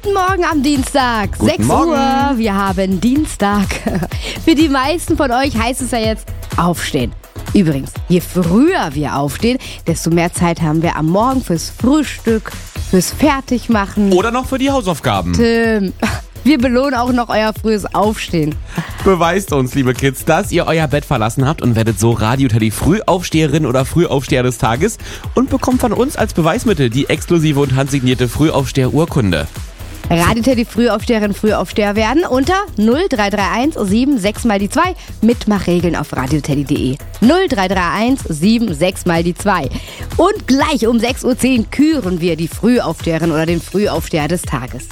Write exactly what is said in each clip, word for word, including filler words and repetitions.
Guten Morgen am Dienstag, Guten sechs Morgen. Uhr, wir haben Dienstag. Für die meisten von euch heißt es ja jetzt aufstehen. Übrigens, je früher wir aufstehen, desto mehr Zeit haben wir am Morgen fürs Frühstück, fürs Fertigmachen. Oder noch für die Hausaufgaben. Tim, wir belohnen auch noch euer frühes Aufstehen. Beweist uns, liebe Kids, dass ihr euer Bett verlassen habt und werdet so Radio Teddy Frühaufsteherin oder Frühaufsteher des Tages und bekommt von uns als Beweismittel die exklusive und handsignierte Frühaufsteher-Urkunde. Radio Teddy Frühaufsteherin, Frühaufsteher werden unter null drei drei eins sieben sechs mal die zwei. Mitmachregeln auf radioteddy punkt de. null drei drei eins sieben sechs mal die zwei. Und gleich um sechs Uhr zehn küren wir die Frühaufsteherin oder den Frühaufsteher des Tages.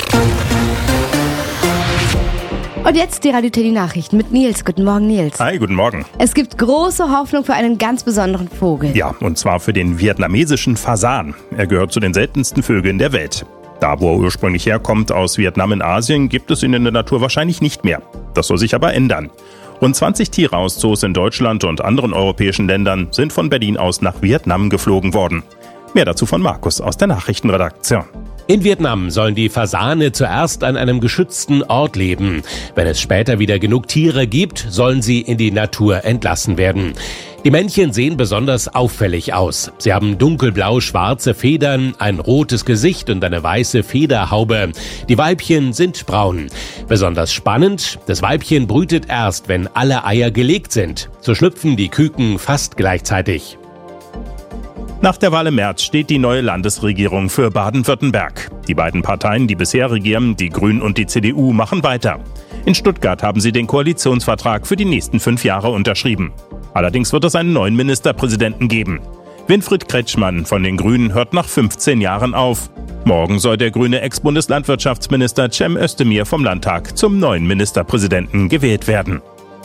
Und jetzt die Radio Teddy Nachrichten mit Nils. Guten Morgen, Nils. Hi, guten Morgen. Es gibt große Hoffnung für einen ganz besonderen Vogel. Ja, und zwar für den vietnamesischen Fasan. Er gehört zu den seltensten Vögeln der Welt. Da, wo er ursprünglich herkommt, aus Vietnam in Asien, gibt es ihn in der Natur wahrscheinlich nicht mehr. Das soll sich aber ändern. Rund zwanzig Tiere aus Zoos in Deutschland und anderen europäischen Ländern sind von Berlin aus nach Vietnam geflogen worden. Mehr dazu von Markus aus der Nachrichtenredaktion. In Vietnam sollen die Fasane zuerst an einem geschützten Ort leben. Wenn es später wieder genug Tiere gibt, sollen sie in die Natur entlassen werden. Die Männchen sehen besonders auffällig aus. Sie haben dunkelblau-schwarze Federn, ein rotes Gesicht und eine weiße Federhaube. Die Weibchen sind braun. Besonders spannend, das Weibchen brütet erst, wenn alle Eier gelegt sind. So schlüpfen die Küken fast gleichzeitig. Nach der Wahl im März steht die neue Landesregierung für Baden-Württemberg. Die beiden Parteien, die bisher regieren, die Grünen und die C D U, machen weiter. In Stuttgart haben sie den Koalitionsvertrag für die nächsten fünf Jahre unterschrieben. Allerdings wird es einen neuen Ministerpräsidenten geben. Winfried Kretschmann von den Grünen hört nach fünfzehn Jahren auf. Morgen soll der grüne Ex-Bundeslandwirtschaftsminister Cem Özdemir vom Landtag zum neuen Ministerpräsidenten gewählt werden.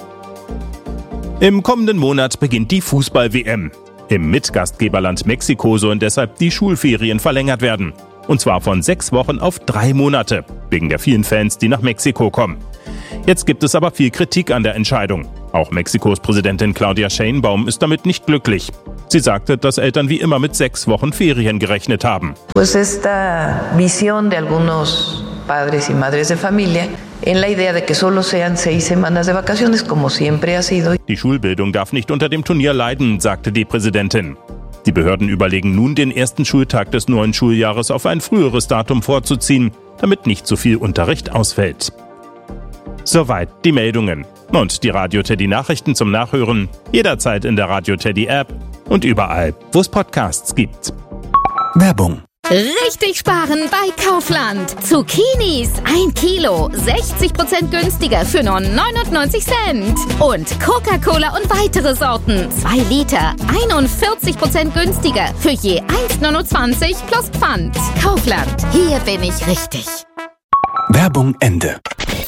Im kommenden Monat beginnt die Fußball-W M. Im Mitgastgeberland Mexiko sollen deshalb die Schulferien verlängert werden. Und zwar von sechs Wochen auf drei Monate, wegen der vielen Fans, die nach Mexiko kommen. Jetzt gibt es aber viel Kritik an der Entscheidung. Auch Mexikos Präsidentin Claudia Sheinbaum ist damit nicht glücklich. Sie sagte, dass Eltern wie immer mit sechs Wochen Ferien gerechnet haben. Pues esta visión de algunos padres y madres de familia en la idea de que solo sean seis semanas de vacaciones, como siempre ha sido. Die Schulbildung darf nicht unter dem Turnier leiden, sagte die Präsidentin. Die Behörden überlegen nun, den ersten Schultag des neuen Schuljahres auf ein früheres Datum vorzuziehen, damit nicht so viel Unterricht ausfällt. Soweit die Meldungen. Und die Radio Teddy Nachrichten zum Nachhören jederzeit in der Radio Teddy App und überall, wo es Podcasts gibt. Werbung. Richtig sparen bei Kaufland. Zucchinis ein Kilo, sechzig Prozent günstiger für nur neunundneunzig Cent. Und Coca-Cola und weitere Sorten, zwei Liter, einundvierzig Prozent günstiger für je eins neunundzwanzig plus Pfand. Kaufland, hier bin ich richtig. Werbung Ende.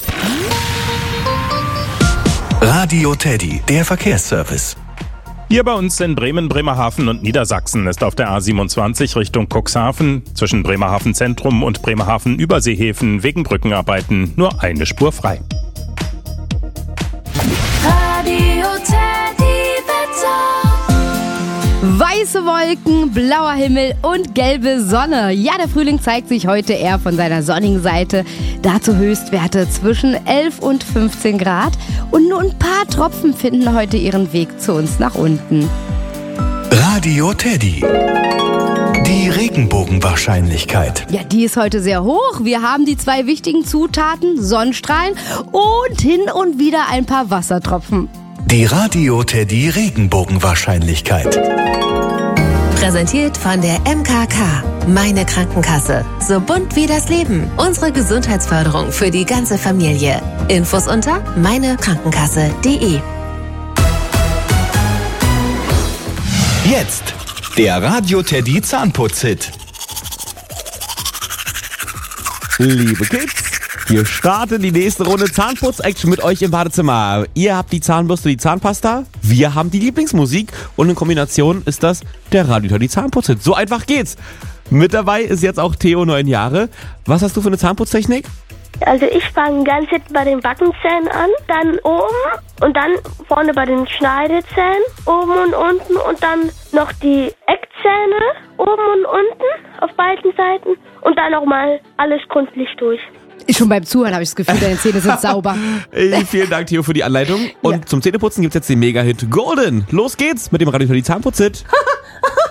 Radio Teddy, der Verkehrsservice. Hier bei uns in Bremen, Bremerhaven und Niedersachsen ist auf der A siebenundzwanzig Richtung Cuxhaven zwischen Bremerhaven Zentrum und Bremerhaven Überseehäfen wegen Brückenarbeiten nur eine Spur frei. Radio Teddy Wetter. Weiße Wolken, blauer Himmel und gelbe Sonne. Ja, der Frühling zeigt sich heute eher von seiner sonnigen Seite. Dazu Höchstwerte zwischen elf und fünfzehn Grad. Und nur ein paar Tropfen finden heute ihren Weg zu uns nach unten. Radio Teddy. Die Regenbogenwahrscheinlichkeit. Ja, die ist heute sehr hoch. Wir haben die zwei wichtigen Zutaten, Sonnenstrahlen und hin und wieder ein paar Wassertropfen. Die Radio Teddy Regenbogenwahrscheinlichkeit. Präsentiert von der M K K. Meine Krankenkasse. So bunt wie das Leben. Unsere Gesundheitsförderung für die ganze Familie. Infos unter meine krankenkasse punkt de. Jetzt der Radio Teddy Zahnputz-Hit. Liebe Kids, wir starten die nächste Runde Zahnputz-Action mit euch im Badezimmer. Ihr habt die Zahnbürste, die Zahnpasta, wir haben die Lieblingsmusik und in Kombination ist das der Radio Teddy Zahnputz-Hit. So einfach geht's. Mit dabei ist jetzt auch Theo, neun Jahre. Was hast du für eine Zahnputztechnik? Also ich fange ganz hinten bei den Backenzähnen an, dann oben und dann vorne bei den Schneidezähnen, oben und unten und dann noch die Eckzähne oben und unten auf beiden Seiten und dann nochmal alles gründlich durch. Schon beim Zuhören habe ich das Gefühl, deine Zähne sind sauber. Ey, vielen Dank, Theo, für die Anleitung. Und Ja. zum Zähneputzen gibt's jetzt den Mega-Hit Golden. Los geht's mit dem Radio Teddy Zahnputz-Hit.